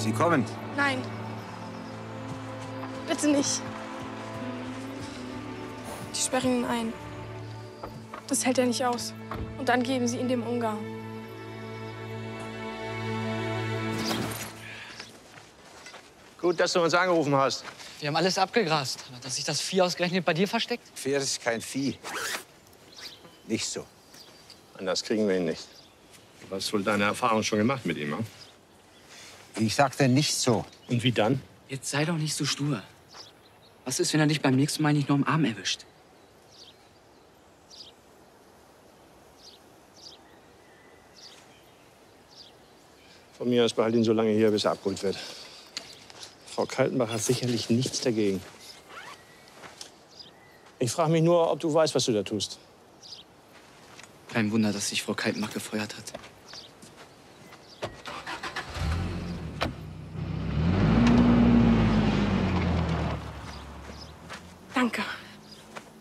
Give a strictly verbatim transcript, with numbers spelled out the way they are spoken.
Sie kommen. Nein. Bitte nicht. Die sperren ihn ein. Das hält er nicht aus. Und dann geben sie ihn dem Ungar. Gut, dass du uns angerufen hast. Wir haben alles abgegrast. Aber dass sich das Vieh ausgerechnet bei dir versteckt? Pferd ist kein Vieh. Nicht so. Anders kriegen wir ihn nicht. Du hast wohl deine Erfahrung schon gemacht mit ihm, hm? Ich sagte nicht so. Und wie dann? Jetzt sei doch nicht so stur. Was ist, wenn er dich beim nächsten Mal nicht nur am Arm erwischt? Von mir aus behalt ihn so lange hier, bis er abgeholt wird. Frau Kaltenbach hat sicherlich nichts dagegen. Ich frage mich nur, ob du weißt, was du da tust. Kein Wunder, dass sich Frau Kaltenbach gefeuert hat. Danke.